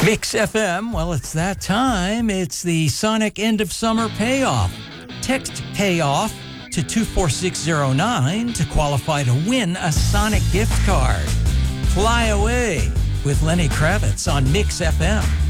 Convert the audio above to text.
Mix FM, well, it's that time. It's the Sonic End of Summer Payoff. Text PAYOFF to 24609 to qualify to win a Sonic gift card. Fly away with Lenny Kravitz on Mix FM.